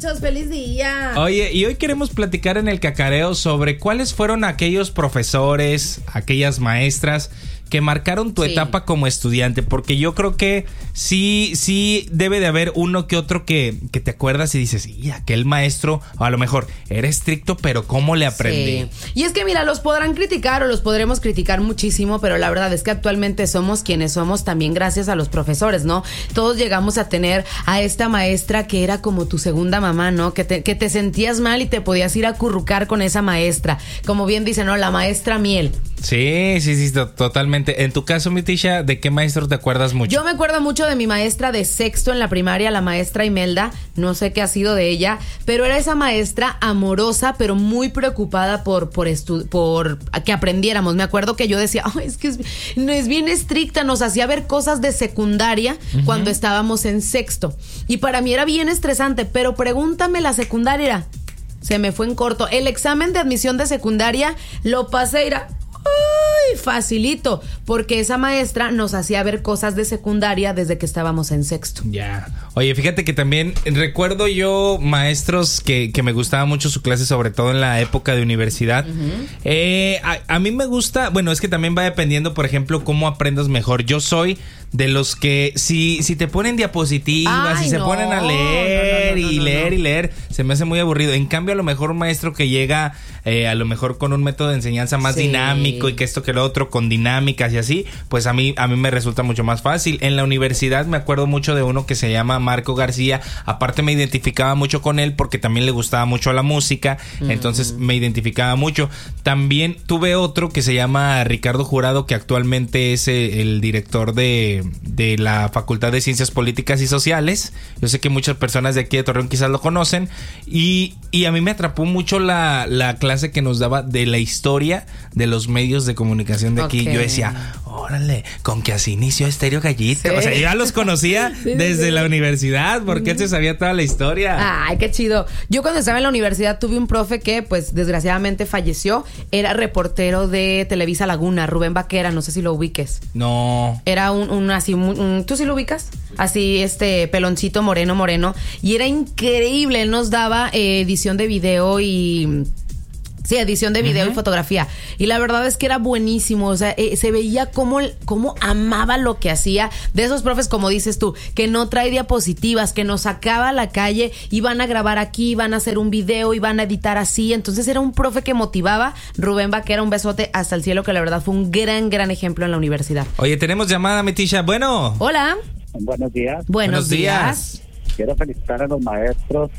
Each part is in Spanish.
besos, feliz día. Oye, y hoy queremos platicar en el cacareo sobre cuáles fueron aquellos profesores, aquellas maestras que marcaron tu etapa como estudiante, porque yo creo que sí debe de haber uno que otro que te acuerdas y dices, y aquel maestro, o a lo mejor era estricto, pero ¿cómo le aprendí? Sí. Y es que mira, los podrán criticar o los podremos criticar muchísimo, pero la verdad es que actualmente somos quienes somos también gracias a los profesores, ¿no? Todos llegamos a tener a esta maestra que era como tu segunda mamá, ¿no? Que te sentías mal y te podías ir a acurrucar con esa maestra. Como bien dicen, ¿no? La maestra miel. Sí, totalmente. En tu caso, mi Tisha, ¿de qué maestro te acuerdas mucho? Yo me acuerdo mucho de mi maestra de sexto en la primaria, la maestra Imelda. No sé qué ha sido de ella, pero era esa maestra amorosa, pero muy preocupada por que aprendiéramos. Me acuerdo que yo decía, es que no es bien estricta, nos hacía ver cosas de secundaria cuando estábamos en sexto. Y para mí era bien estresante, pero pregúntame la secundaria. Se me fue en corto. El examen de admisión de secundaria lo pasé, era facilito, porque esa maestra nos hacía ver cosas de secundaria desde que estábamos en sexto. Ya. Oye, fíjate que también recuerdo yo maestros que me gustaba mucho su clase, sobre todo en la época de universidad. A mí me gusta, bueno, es que también va dependiendo, por ejemplo, cómo aprendas mejor. Yo soy de los que si te ponen diapositivas y se ponen a leer y leer, se me hace muy aburrido. En cambio, a lo mejor un maestro que llega a lo mejor con un método de enseñanza más dinámico y que esto que lo otro, con dinámicas y así, pues a mí me resulta mucho más fácil. En la universidad me acuerdo mucho de uno que se llama Marco García. Aparte me identificaba mucho con él porque también le gustaba mucho la música, entonces me identificaba mucho. También tuve otro que se llama Ricardo Jurado, que actualmente es el director de la Facultad de Ciencias Políticas y Sociales. Yo sé que muchas personas de aquí de Torreón quizás lo conocen, y a mí me atrapó mucho la clase que nos daba de la historia de los medios de comunicación de aquí. Yo decía, órale, con que así inició Estéreo Gallito. O sea, yo ya los conocía desde la universidad, porque él se sabía toda la historia. Ay, qué chido. Yo cuando estaba en la universidad tuve un profe que, pues, desgraciadamente falleció. Era reportero de Televisa Laguna, Rubén Vaquera, no sé si lo ubiques. No. Era un así, ¿tú sí lo ubicas? Así, peloncito moreno. Y era increíble. Él nos daba edición de video y... Sí, edición de video y fotografía. Y la verdad es que era buenísimo. O sea, se veía cómo amaba lo que hacía. De esos profes, como dices tú, que no trae diapositivas, que nos sacaba a la calle, iban a grabar aquí, iban a hacer un video, iban a editar así. Entonces era un profe que motivaba. Rubén Vaquera, un besote hasta el cielo, que la verdad fue un gran ejemplo en la universidad. Oye, tenemos llamada, Metisha. Bueno. Hola. Buenos días. Buenos días. Quiero felicitar a los maestros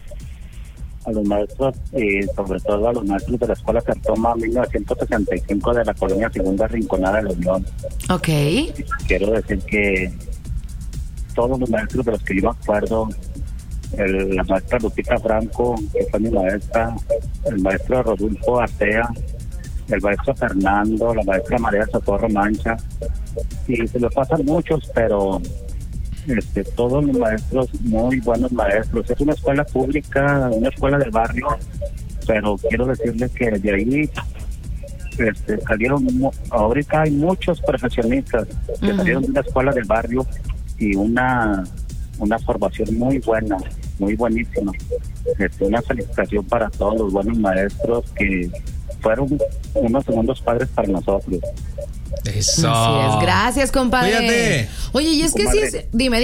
y sobre todo a los maestros de la Escuela Cartoma 1965 de la colonia Segunda Rinconada de La Unión. Ok. Quiero decir que todos los maestros de los que yo me acuerdo, la maestra Lupita Franco, que fue mi maestra, el maestro Rodolfo Artea, el maestro Fernando, la maestra María Socorro Mancha, y se lo pasan muchos, pero todos los maestros, muy buenos maestros. Es una escuela pública, una escuela del barrio, pero quiero decirles que de ahí salieron, ahorita hay muchos profesionistas que salieron de una escuela del barrio y una formación muy buena, muy buenísima. Una felicitación para todos los buenos maestros que fueron unos segundos padres para nosotros. Eso. Así es. Gracias, compadre. Cuídate. Oye, y es que sí es... Dime.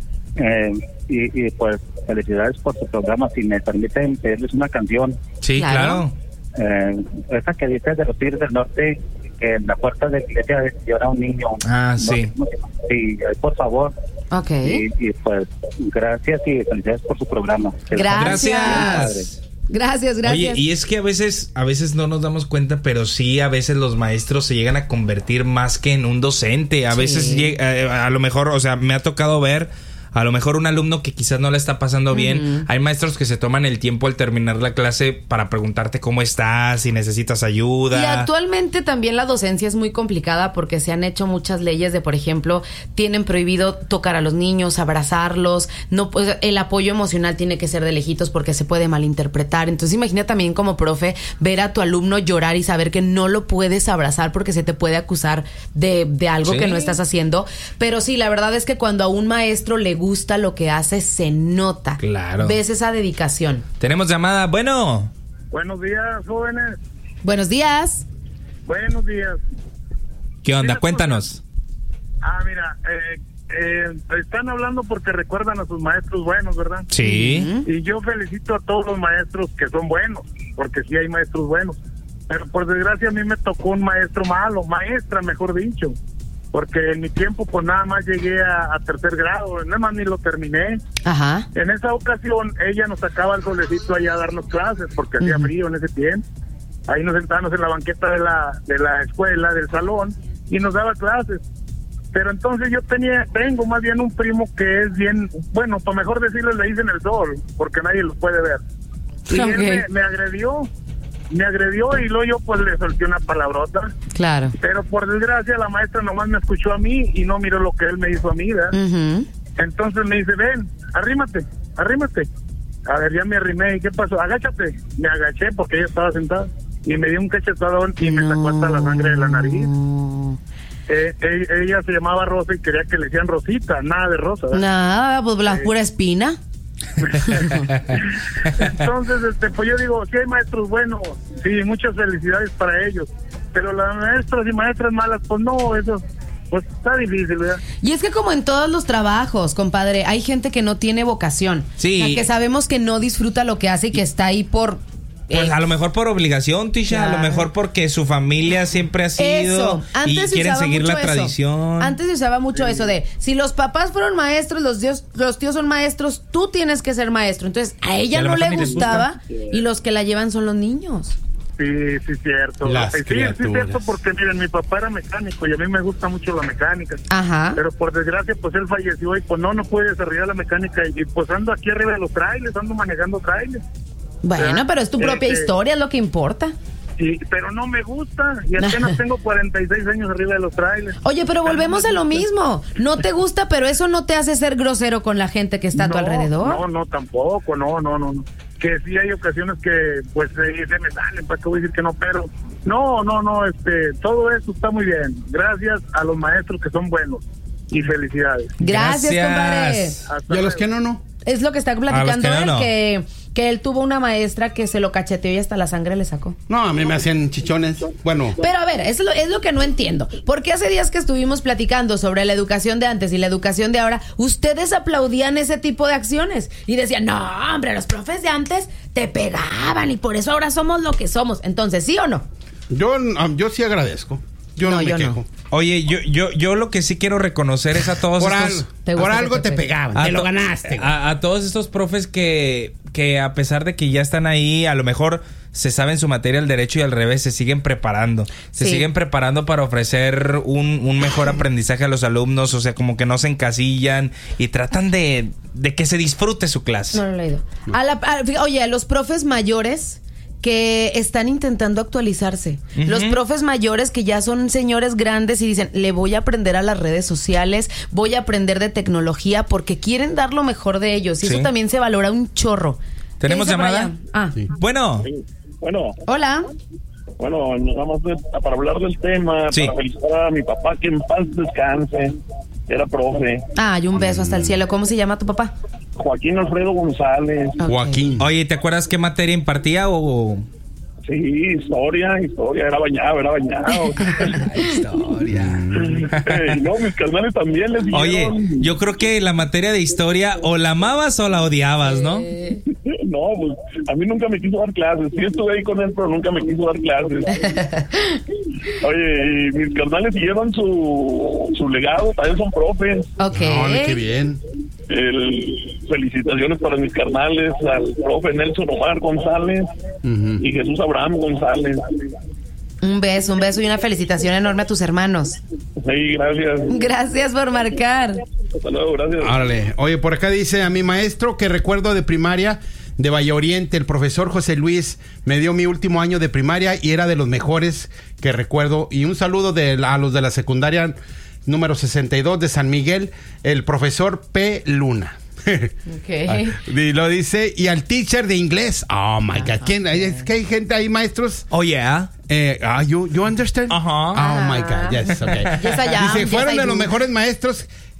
Y pues felicidades por su programa. Si me permiten pedirles una canción. Sí, claro. Esa que dice de los Tigres del Norte, que en la puerta de la iglesia llora un niño. Sí. Sí, por favor. Ok. Y pues gracias y felicidades por su programa. Gracias. Gracias. Oye, y es que a veces no nos damos cuenta, pero sí, a veces los maestros se llegan a convertir más que en un docente. A veces, a lo mejor, o sea, me ha tocado ver a lo mejor un alumno que quizás no le está pasando bien. Hay maestros que se toman el tiempo al terminar la clase para preguntarte cómo estás, si necesitas ayuda. Y actualmente también la docencia es muy complicada porque se han hecho muchas leyes de, por ejemplo, tienen prohibido tocar a los niños, abrazarlos, no, pues, el apoyo emocional tiene que ser de lejitos porque se puede malinterpretar. Entonces imagina también como profe ver a tu alumno llorar y saber que no lo puedes abrazar porque se te puede acusar de algo que no estás haciendo. Pero sí, la verdad es que cuando a un maestro le gusta lo que hace, se nota. Claro. Ves esa dedicación. Tenemos llamada. Bueno. Buenos días, jóvenes. Buenos días. Buenos días. ¿Qué onda? Mira, Cuéntanos. Mira, están hablando porque recuerdan a sus maestros buenos, ¿verdad? Sí. Y yo felicito a todos los maestros que son buenos, porque sí hay maestros buenos. Pero por desgracia a mí me tocó un maestro malo, maestra mejor dicho, porque en mi tiempo pues nada más llegué a tercer grado, nada más ni lo terminé. Ajá. En esa ocasión ella nos sacaba al solecito allá a darnos clases, porque hacía frío en ese tiempo. Ahí nos sentábamos en la banqueta de la escuela, del salón, y nos daba clases. Pero entonces yo tengo más bien un primo que es bien, bueno, para mejor decirlo, le dicen el sol, porque nadie lo puede ver. Y él me agredió y luego yo pues le solté una palabrota. Claro. Pero por desgracia la maestra nomás me escuchó a mí y no miró lo que él me hizo a mí, ¿verdad? Entonces me dice, ven, arrímate. A ver, ya me arrimé, ¿y qué pasó? Agáchate. Me agaché porque ella estaba sentada y me dio un cachetadón y me sacó hasta la sangre de la nariz. Ella se llamaba Rosa y quería que le decían Rosita, nada de Rosa, ¿verdad? Nada, pues la pura espina. Entonces, pues yo digo, si hay maestros buenos, sí, muchas felicidades para ellos, pero las maestras y maestras malas, pues no, eso pues está difícil, ¿verdad? Y es que como en todos los trabajos, compadre, hay gente que no tiene vocación. Sí. O sea, que sabemos que no disfruta lo que hace y que está ahí por... Pues a lo mejor por obligación, Tisha, Claro. A lo mejor porque su familia siempre ha sido Eso. Antes y se quieren usaba seguir mucho la eso. tradición. Antes se usaba mucho eso de, si los papás fueron maestros, los tíos son maestros, tú tienes que ser maestro. Entonces, a ella Y a lo no le mejor ni les gustaba y los que la llevan son los niños. Sí, cierto. Las Sí, criaturas. cierto, porque miren, mi papá era mecánico y a mí me gusta mucho la mecánica. Ajá. Pero por desgracia, pues él falleció y pues no pude desarrollar la mecánica y pues ando aquí arriba de los trailers, ando manejando trailers. Bueno, pero es tu propia historia, es lo que importa. Pero no me gusta y apenas tengo 46 años arriba de los trailers. Oye, pero volvemos a lo mismo. No te gusta, pero eso no te hace ser grosero con la gente que está a tu alrededor. No, tampoco, no. Que sí hay ocasiones que pues se me salen, ¿para qué voy a decir que no? Pero no, todo eso está muy bien. Gracias a los maestros que son buenos y felicidades. Gracias, compadre. Hasta Y a los luego. que no. Es lo que está platicando A los que él, no. que él tuvo una maestra que se lo cacheteó y hasta la sangre le sacó. No, a mí me hacían chichones. Bueno, Pero a ver, es lo que no entiendo. Porque hace días que estuvimos platicando sobre la educación de antes y la educación de ahora, ustedes aplaudían ese tipo de acciones y decían, no, hombre, los profes de antes te pegaban y por eso ahora somos lo que somos. Entonces, ¿sí o no? yo sí agradezco. Yo no me yo no. quejo. Oye, yo lo que sí quiero reconocer es a todos Por estos... algo te pegaban, te lo ganaste. A todos estos profes que a pesar de que ya están ahí, a lo mejor se saben su materia al derecho y al revés, se siguen preparando. Se Sí. siguen preparando para ofrecer un mejor aprendizaje a los alumnos, o sea, como que no se encasillan y tratan de que se disfrute su clase. No lo he leído. Oye, a los profes mayores que están intentando actualizarse. Ujú. Los profes mayores que ya son señores grandes y dicen, le voy a aprender a las redes sociales, voy a aprender de tecnología porque quieren dar lo mejor de ellos. Y Sí. eso también se valora un chorro. ¿Tenemos ¿Qué dice por llamada? allá? Ah, Sí. Bueno, Bueno, hola. nos vamos para hablar del tema, Sí. para felicitar a mi papá, que en paz descanse, era profe, Ay, un beso hasta el cielo. ¿Cómo se llama tu papá? Joaquín Alfredo González. Ok. Joaquín. oye, ¿te acuerdas qué materia impartía o...? Sí, historia, era bañado. Historia. No, mis carnales también les dijeron. Oye, yo creo que la materia de historia o la amabas o la odiabas, ¿no? No, pues a mí nunca me quiso dar clases. Sí estuve ahí con él, pero nunca me quiso dar clases. Oye, y mis carnales llevan su legado, también son profes. Ok. No, qué bien. Felicitaciones para mis carnales, al profe Nelson Omar González y Jesús Abraham González. Un beso y una felicitación enorme a tus hermanos. Sí, gracias. Gracias por marcar. Hasta luego, gracias. Órale. Oye, por acá dice a mi maestro que recuerdo de primaria de Valle Oriente, el profesor José Luis me dio mi último año de primaria y era de los mejores que recuerdo. Y un saludo a los de la secundaria número 62 de San Miguel, el profesor P. Luna. Ok. Y lo dice, y al teacher de inglés. Oh my God. ¿Quién? Es que hay gente ahí, maestros. Oh, yeah. You understand? Ajá. Oh my God, yes, okay. Yes, I am. Dice, Yes, fueron I de do. los mejores maestros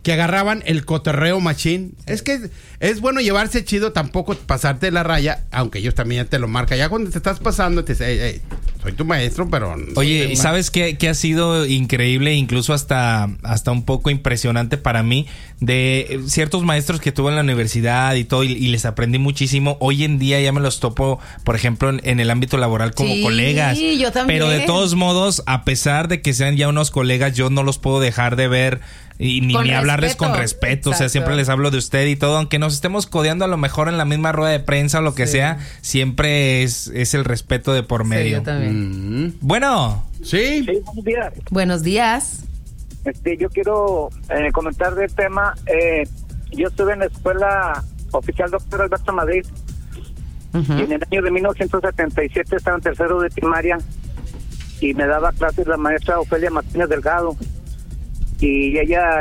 que agarraban el cotorreo machín. Es que es bueno llevarse chido, tampoco pasarte de la raya, aunque ellos también te lo marcan. Ya cuando te estás pasando, te dicen, hey, soy tu maestro, pero... Oye, ¿y sabes qué ha sido increíble, incluso hasta un poco impresionante para mí, de ciertos maestros que tuve en la universidad y todo, y les aprendí muchísimo? Hoy en día ya me los topo, por ejemplo, en el ámbito laboral como colegas. Sí, yo también. Pero de todos modos, a pesar de que sean ya unos colegas, yo no los puedo dejar de ver y ni hablarles con respeto. Exacto. O sea, siempre les hablo de usted y todo, aunque nos estemos codeando a lo mejor en la misma rueda de prensa o lo que sea, siempre es el respeto de por medio. Sí, yo también. Bueno. Sí, buenos días. Buenos días. Yo quiero comentar del tema. Yo estuve en la escuela oficial Dr. Alberto Madrid. Y en el año de 1977 estaba en tercero de primaria y me daba clases la maestra Ofelia Martínez Delgado. Y ella,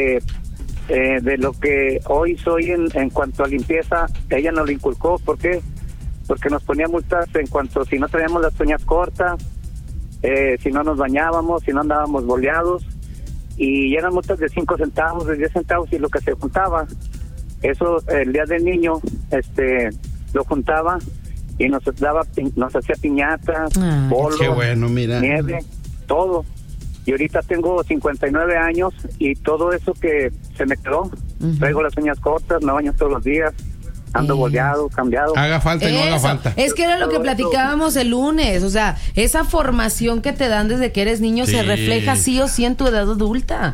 de lo que hoy soy en cuanto a limpieza, ella nos lo inculcó. ¿Por qué? Porque nos ponía multas en cuanto si no traíamos las uñas cortas, si no nos bañábamos, si no andábamos boleados, y eran multas de 5 centavos, de 10 centavos, y lo que se juntaba, eso el día del niño, lo juntaba y nos hacía piñatas, bolos, qué bueno, mira, nieve, todo. Y ahorita tengo 59 años y todo eso que se me quedó, traigo las uñas cortas, me baño todos los días, ando boleado, cambiado. Haga falta y no haga falta. Es que era lo que platicábamos el lunes, o sea, esa formación que te dan desde que eres niño se refleja sí o sí en tu edad adulta.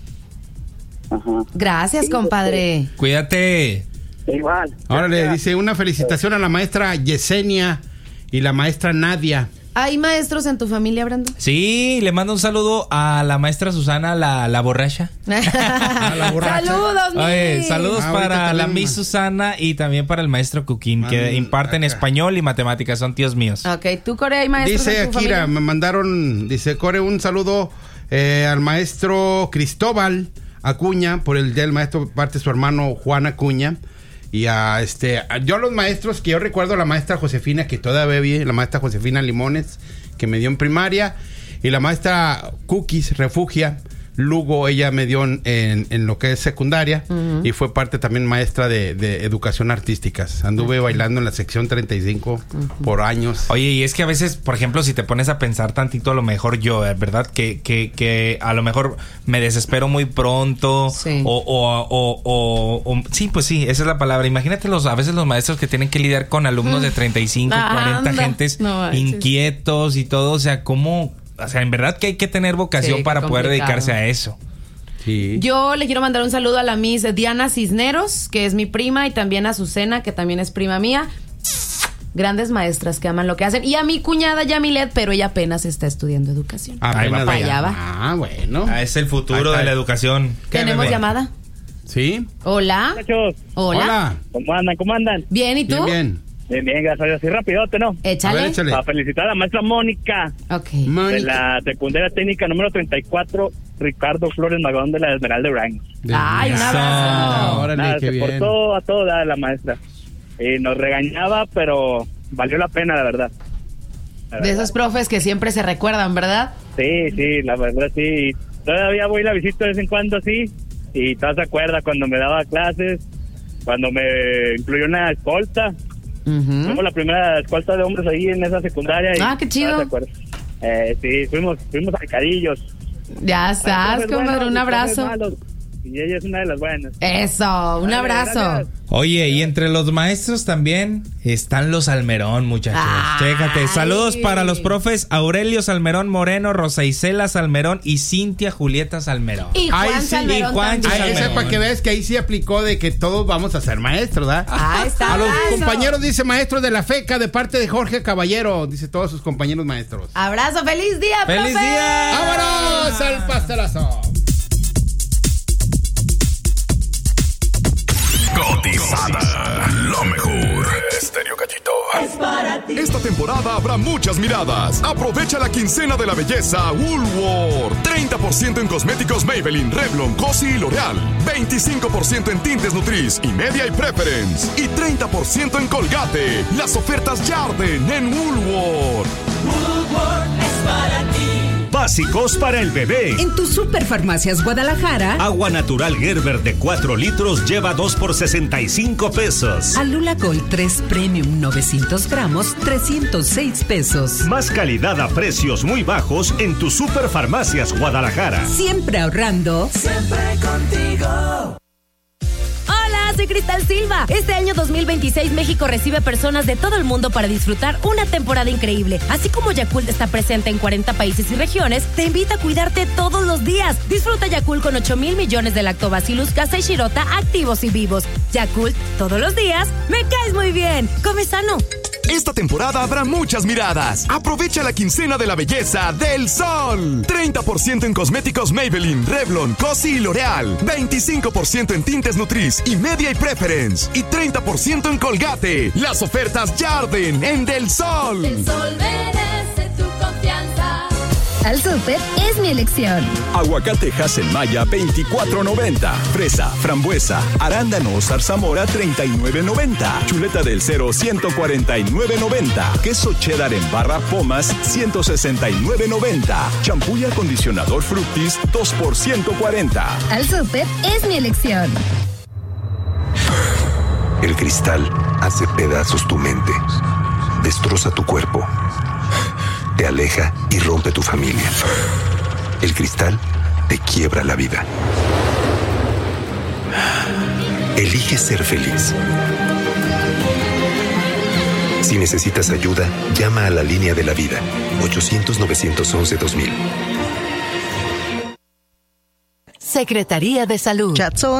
Ajá. Gracias, compadre. Cuídate. Igual. Ahora le dice una felicitación a la maestra Yesenia y la maestra Nadia. ¿Hay maestros en tu familia, Brandon? Sí, le mando un saludo a la maestra Susana, la borracha. La borracha. Saludos, Oye, Miss. saludos para la Miss misma. Susana y también para el maestro Cuquín, que imparten español y matemáticas, son tíos míos. Ok, ¿tú, Core, hay maestros Dice en tu Akira, familia? me mandaron, dice Core, un saludo al maestro Cristóbal Acuña, por el día del maestro, parte de su hermano Juan Acuña. Y yo los maestros que yo recuerdo, la maestra Josefina, que todavía vive, la maestra Josefina Limones, que me dio en primaria, y la maestra Cookies Refugia Lugo, ella me dio en lo que es secundaria, y fue parte también maestra de educación artística. Anduve bailando en la sección 35 por años. Oye, y es que a veces, por ejemplo, si te pones a pensar tantito, a lo mejor yo, ¿verdad? Que a lo mejor me desespero muy pronto. Sí. Sí, pues sí, esa es la palabra. Imagínate a veces los maestros que tienen que lidiar con alumnos de 35, 40 gentes inquietos y todo. O sea, ¿cómo? O sea, en verdad que hay que tener vocación para poder dedicarse a eso. Sí. Yo le quiero mandar un saludo a la Miss Diana Cisneros, que es mi prima, y también a Azucena, que también es prima mía. Grandes maestras que aman lo que hacen. Y a mi cuñada Yamilet, pero ella apenas está estudiando educación. Ahí va, para allá va. Ah, bueno. Es el futuro de la educación. ¿Tenemos llamada? Sí. Hola. Muchachos, Hola. ¿cómo andan? Bien, ¿y tú? Bien. Bien, gracias a Dios. Así rapidote, ¿no? Échale. A ver, échale. Para felicitar a la maestra Mónica, Ok. de la secundaria técnica número 34, Ricardo Flores Magón, de la Esmeralda de Durango. Ay, un abrazo. Órale, Nada, qué se bien. portó a toda la maestra. Y nos regañaba, pero valió la pena, la verdad. De esos profes que siempre se recuerdan, ¿verdad? Sí, la verdad, sí. Todavía voy y la visito de vez en cuando, sí. Y todavía se acuerda cuando me daba clases, cuando me incluyó una escolta. Fuimos la primera escolta de hombres ahí en esa secundaria. Y qué chido. Sí, fuimos alcadillos. Ya estás, compadre, un abrazo. Y ella es una de las buenas. Eso, un abrazo. Gracias. Oye, y entre los maestros también están los Salmerón, muchachos. Ay. Chécate. Saludos para los profes Aurelio Salmerón Moreno, Rosa Isela Salmerón y Cintia Julieta Salmerón. Y Juan Ay, sí, Salmerón y Juan también. Ay, esa para que veas que ahí sí aplicó de que todos vamos a ser maestros, ¿verdad? Ahí está. A los abrazo. compañeros, dice maestros de la FECA, de parte de Jorge Caballero, dice todos sus compañeros maestros. Abrazo, feliz día, ¡Feliz profe. día! ¡Vámonos al pastelazo! Cotizada, lo mejor. Estéreo Gallito. Esta temporada habrá muchas miradas. Aprovecha la quincena de la belleza Woolworth. 30% en cosméticos Maybelline, Revlon, Cosi y L'Oreal. 25% en tintes Nutriz y Media y Preference. Y 30% en Colgate. Las ofertas ya arden en Woolworth. Woolworth es para ti. básicos para el bebé. En tu Superfarmacias Guadalajara, Agua natural Gerber de 4 litros lleva 2 por 65 pesos. Alula Gold 3 Premium 900 gramos, 306 pesos. Más calidad a precios muy bajos en tu Superfarmacias Guadalajara. Siempre ahorrando. Siempre contigo. Hola, soy Cristal Silva. Este año 2026 México recibe personas de todo el mundo para disfrutar una temporada increíble. Así como Yakult está presente en 40 países y regiones, te invita a cuidarte todos los días. Disfruta Yakult con 8,000 millones de lactobacillus casei shirota activos y vivos. Yakult, todos los días, me caes muy bien. Come sano. Esta temporada habrá muchas miradas. Aprovecha la quincena de la belleza del Sol. 30% en cosméticos Maybelline, Revlon, Cosy y L'Oreal. 25% en tintes Nutriz y Media y Preference. Y 30% en Colgate. Las ofertas ya arden en Del Sol. El Sol merece tu confianza. Al Súper es mi elección. Aguacate Haselmaya 24.90. Fresa, frambuesa, arándano, zarzamora 39.90. Chuleta del Cero 149.90. Queso cheddar en barra Pomas 169.90. Champú y acondicionador Fructis 2 por 140. Al Súper es mi elección. El cristal hace pedazos tu mente, destroza tu cuerpo, te aleja y rompe tu familia. El cristal te quiebra la vida. Elige ser feliz. Si necesitas ayuda, llama a la línea de la vida, 800-911-2000. Secretaría de Salud.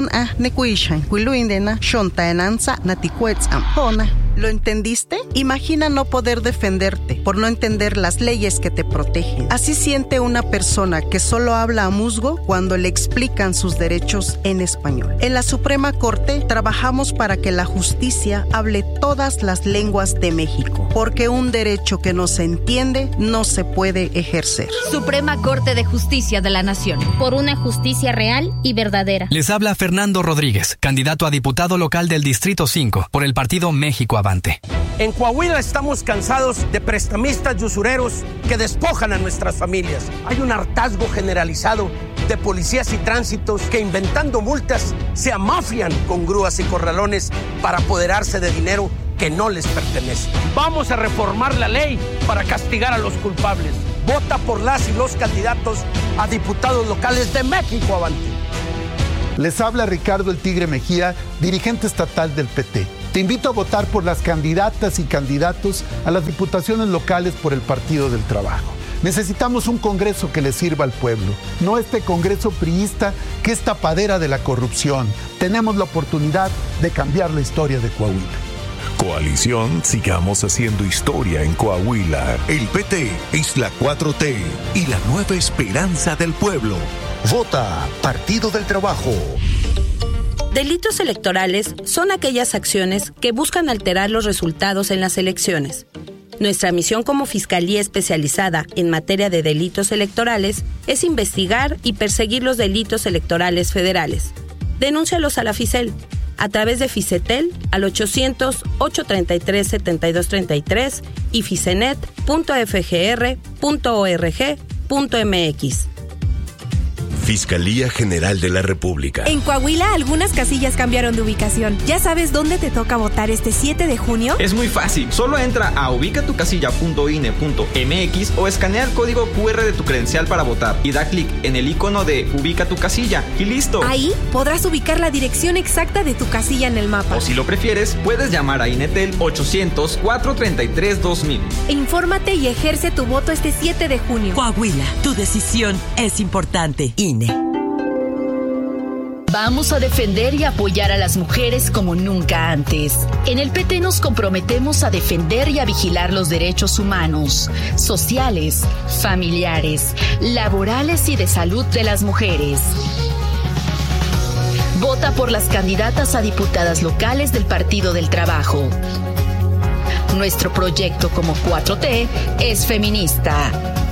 ¿Lo entendiste? Imagina no poder defenderte por no entender las leyes que te protegen. Así siente una persona que solo habla a musgo cuando le explican sus derechos en español. En la Suprema Corte trabajamos para que la justicia hable todas las lenguas de México, porque un derecho que no se entiende no se puede ejercer. Suprema Corte de Justicia de la Nación. Por una justicia real y verdadera. Les habla Fernando Rodríguez, candidato a diputado local del Distrito 5 por el partido México Avante. En Coahuila estamos cansados de prestamistas y usureros que despojan a nuestras familias. Hay un hartazgo generalizado de policías y tránsitos que, inventando multas, se amafian con grúas y corralones para apoderarse de dinero que no les pertenece. Vamos a reformar la ley para castigar a los culpables. Vota por las y los candidatos a diputados locales de México Avante. Les habla Ricardo El Tigre Mejía, dirigente estatal del PT. Te invito a votar por las candidatas y candidatos a las diputaciones locales por el Partido del Trabajo. Necesitamos un Congreso que le sirva al pueblo, no este Congreso priista que es tapadera de la corrupción. Tenemos la oportunidad de cambiar la historia de Coahuila. Coalición Sigamos Haciendo Historia en Coahuila. El PT es la 4T y la nueva esperanza del pueblo. Vota Partido del Trabajo. Delitos electorales son aquellas acciones que buscan alterar los resultados en las elecciones. Nuestra misión como Fiscalía Especializada en materia de delitos electorales es investigar y perseguir los delitos electorales federales. Denúncialos a la FICEL a través de FICETEL al 800-833-7233 y ficenet.fgr.org.mx. Fiscalía General de la República. En Coahuila, algunas casillas cambiaron de ubicación. ¿Ya sabes dónde te toca votar este 7 de junio? Es muy fácil. Solo entra a ubicatucasilla.ine.mx o escanea el código QR de tu credencial para votar y da clic en el icono de Ubica tu casilla y listo. Ahí podrás ubicar la dirección exacta de tu casilla en el mapa. O si lo prefieres, puedes llamar a INETEL 800-433-2000. Infórmate y ejerce tu voto este 7 de junio. Coahuila, tu decisión es importante. Vamos a defender y apoyar a las mujeres como nunca antes. En el PT nos comprometemos a defender y a vigilar los derechos humanos, sociales, familiares, laborales y de salud de las mujeres. Vota por las candidatas a diputadas locales del Partido del Trabajo. Nuestro proyecto como 4T es feminista.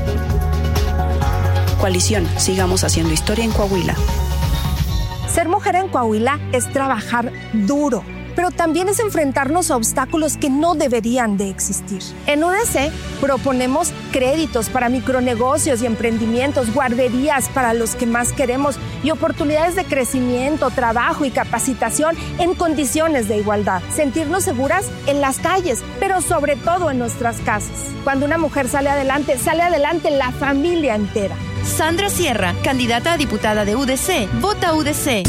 Coalición, sigamos haciendo historia en Coahuila. Ser mujer en Coahuila es trabajar duro, pero también es enfrentarnos a obstáculos que no deberían de existir. En UDC proponemos créditos para micronegocios y emprendimientos, guarderías para los que más queremos y oportunidades de crecimiento, trabajo y capacitación en condiciones de igualdad. Sentirnos seguras en las calles, pero sobre todo en nuestras casas. Cuando una mujer sale adelante la familia entera. Sandra Sierra, candidata a diputada de UDC. Vota UDC.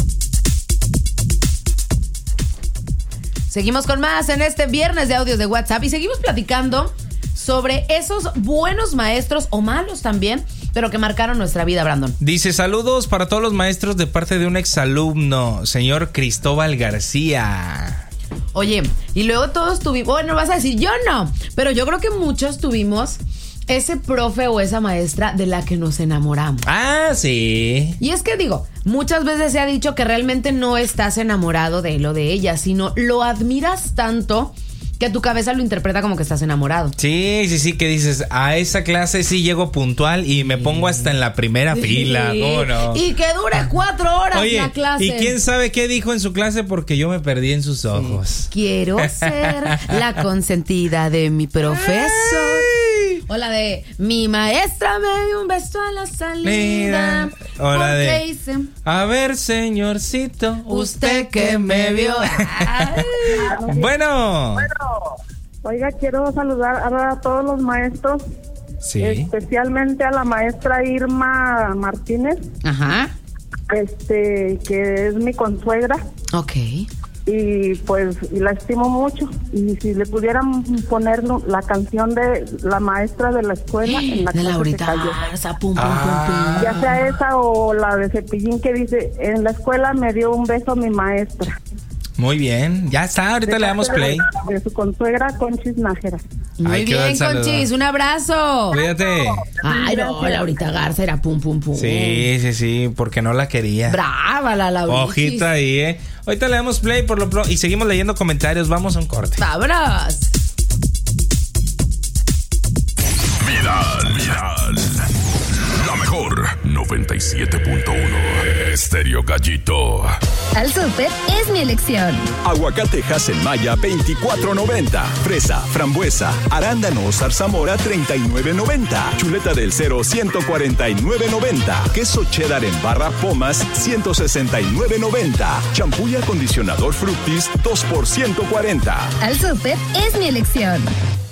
Seguimos con más en este viernes de audios de WhatsApp y seguimos platicando sobre esos buenos maestros o malos también, pero que marcaron nuestra vida, Brandon. Dice, saludos para todos los maestros de parte de un exalumno, señor Cristóbal García. Oye, y luego todos tuvimos, bueno, vas a decir, yo no, pero yo creo que muchos tuvimos ese profe o esa maestra de la que nos enamoramos. Ah, sí. Y es que digo, muchas veces se ha dicho que realmente no estás enamorado de él o de ella, sino lo admiras tanto que tu cabeza lo interpreta como que estás enamorado. Sí, que dices, a esa clase sí llego puntual y me pongo hasta en la primera fila. ¿Cómo no? Y que dure 4 horas. Oye, la clase. ¿y quién sabe qué dijo en su clase? Porque yo me perdí en sus ojos. Sí. Quiero ser la consentida de mi profesor. O la de mi maestra me dio un beso a la salida. O la de hice... a ver, señorcito, usted que me vio. Bueno. Oiga, quiero saludar a todos los maestros. Sí. Especialmente a la maestra Irma Martínez. Ajá. Que es mi consuegra. Ok. Y pues la estimo mucho. Y si le pudieran poner la canción de la maestra de la escuela en la de Laurita Garza, ya sea esa o la de Cepillín que dice, en la escuela me dio un beso mi maestra. Muy bien, ya está, ahorita le damos play. De su consuegra Conchis Nájera. Muy bien, Conchis, un abrazo. Cuídate. Ay, no, Laurita Garza era pum, pum, pum. Sí, porque no la quería. Brava la Laurita. Ojita ahí, Ahorita le damos play y seguimos leyendo comentarios. Vamos a un corte. ¡Vámonos! Viral. La mejor 97.1 Estéreo Gallito. Al súper es mi elección. Aguacate Haselmaya 24.90. Fresa, frambuesa, arándanos, zarzamora 39.90. Chuleta del Cero 149.90. Queso cheddar en barra Pomas 169.90. Champú y acondicionador Fructis 2 por 140. Al súper es mi elección.